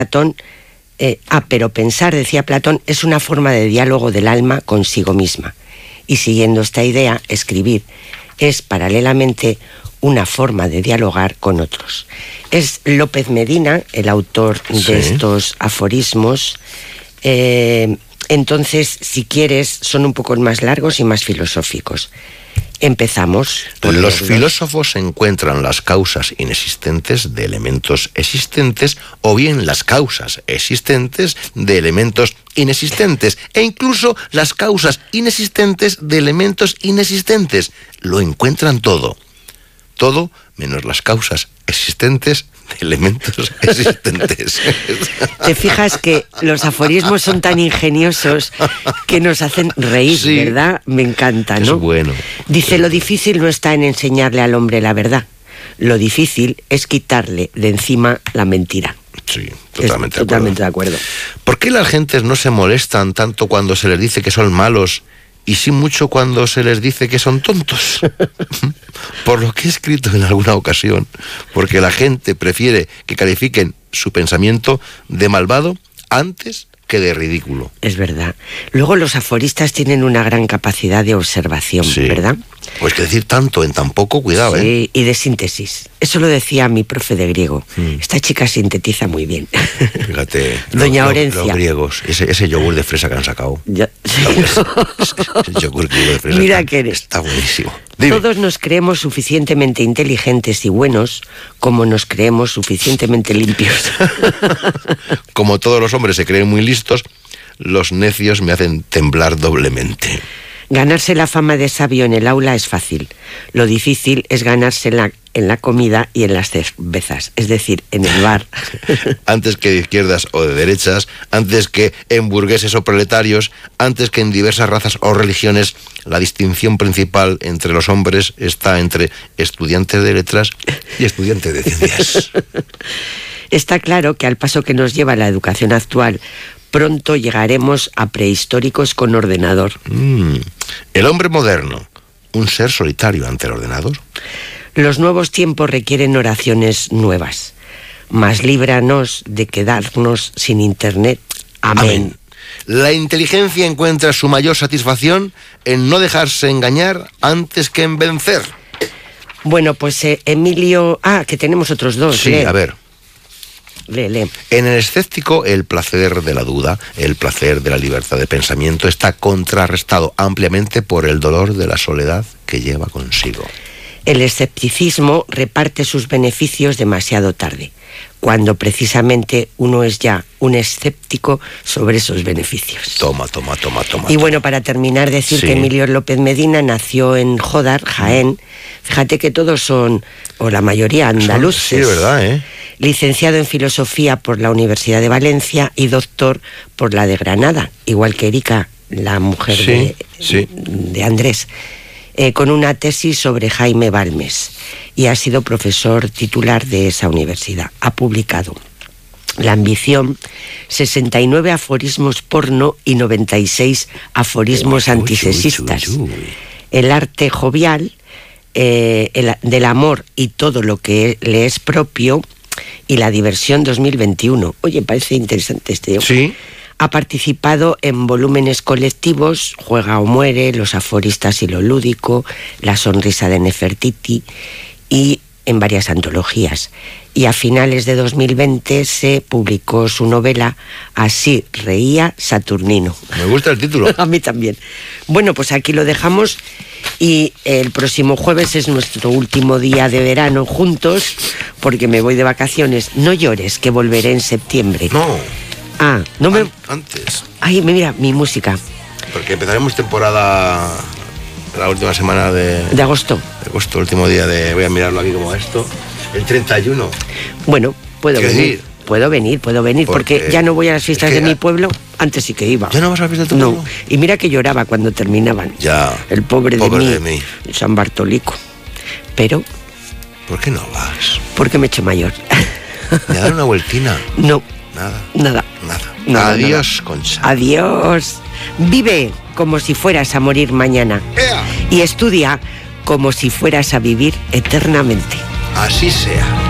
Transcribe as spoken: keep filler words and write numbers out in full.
Platón, eh, ah, pero pensar, decía Platón, es una forma de diálogo del alma consigo misma. Y siguiendo esta idea, escribir es paralelamente una forma de dialogar con otros. Es López Medina, el autor de sí. estos aforismos. Eh, entonces, si quieres, son un poco más largos y más filosóficos. Empezamos. Los filósofos encuentran las causas inexistentes de elementos existentes o bien las causas existentes de elementos inexistentes e incluso las causas inexistentes de elementos inexistentes. Lo encuentran todo. Todo menos las causas existentes de elementos existentes. Te fijas que los aforismos son tan ingeniosos que nos hacen reír, sí, ¿verdad? Me encanta, ¿no? Es bueno. Dice, lo difícil no está en enseñarle al hombre la verdad. Lo difícil es quitarle de encima la mentira. Sí, totalmente, es, totalmente de acuerdo. ¿Por qué las gentes no se molestan tanto cuando se les dice que son malos y sí mucho cuando se les dice que son tontos? Por lo que he escrito en alguna ocasión, porque la gente prefiere que califiquen su pensamiento de malvado antes que de ridículo. Es verdad. Luego los aforistas tienen una gran capacidad de observación, sí, ¿verdad? Pues que decir tanto en tan poco, cuidado, sí, ¿eh? Y de síntesis. Eso lo decía mi profe de griego. Mm. Esta chica sintetiza muy bien. Fíjate. Doña lo, Orencia. Lo, los griegos, ese, ese yogur de fresa que han sacado. Ya. El yogur de fresa. Mira está, que eres. Está buenísimo. Dime. Todos nos creemos suficientemente inteligentes y buenos como nos creemos suficientemente limpios. Como todos los hombres se creen muy listos, los necios me hacen temblar doblemente. Ganarse la fama de sabio en el aula es fácil. Lo difícil es ganársela en la comida y en las cervezas, es decir, en el bar. Antes que de izquierdas o de derechas, antes que en burgueses o proletarios, antes que en diversas razas o religiones, la distinción principal entre los hombres está entre estudiantes de letras y estudiantes de ciencias. Está claro que al paso que nos lleva la educación actual, pronto llegaremos a prehistóricos con ordenador. Mm. El hombre moderno, un ser solitario ante el ordenador. Los nuevos tiempos requieren oraciones nuevas. Mas líbranos de quedarnos sin internet. Amén. Amén. La inteligencia encuentra su mayor satisfacción en no dejarse engañar antes que en vencer. Bueno, pues eh, Emilio... Ah, que tenemos otros dos. Sí, lee. a ver. Lee, lee. En el escéptico, el placer de la duda, el placer de la libertad de pensamiento está contrarrestado ampliamente por el dolor de la soledad que lleva consigo. El escepticismo reparte sus beneficios demasiado tarde, cuando precisamente uno es ya un escéptico sobre esos beneficios. Toma, toma, toma, toma. Y bueno, para terminar, decir sí. que Emilio López Medina nació en Jódar, Jaén. Fíjate que todos son, o la mayoría, andaluces. Sí, verdad, ¿eh? Licenciado en Filosofía por la Universidad de Valencia y doctor por la de Granada, igual que Erika, la mujer sí, de, sí. de Andrés. Eh, con una tesis sobre Jaime Balmes y ha sido profesor titular de esa universidad. Ha publicado La ambición, sesenta y nueve aforismos porno y noventa y seis aforismos uy, antisexistas. Uy, uy, uy. El arte jovial, eh, el, del amor y todo lo que le es propio y la diversión dos mil veintiuno. Oye, parece interesante este. Sí. Ha participado en volúmenes colectivos, Juega o muere, Los aforistas y lo lúdico, La sonrisa de Nefertiti y en varias antologías. Y a finales de dos mil veinte se publicó su novela Así reía Saturnino. Me gusta el título. A mí también. Bueno, pues aquí lo dejamos y el próximo jueves es nuestro último día de verano juntos porque me voy de vacaciones. No llores, que volveré en septiembre. No. Ah, no me... Antes. Ay, mira, mi música. Porque empezaremos temporada la última semana de... De agosto. De agosto, último día de... Voy a mirarlo aquí como esto. El treinta y uno. Bueno, puedo venir. Decir? Puedo venir, puedo venir, porque, porque ya no voy a las fiestas es que de ya... mi pueblo. Antes sí que iba. ¿Ya no vas a las fiestas de tu pueblo? No, y mira que lloraba cuando terminaban. Ya. El pobre, pobre de, mí, de mí. San Bartolico. Pero... ¿Por qué no vas? Porque me he hecho mayor. ¿Me dar una vueltina? No. Nada. Nada. Nada. Nada Adiós, nada. Concha. Adiós. Vive como si fueras a morir mañana. ¡Ea! Y estudia como si fueras a vivir eternamente. Así sea.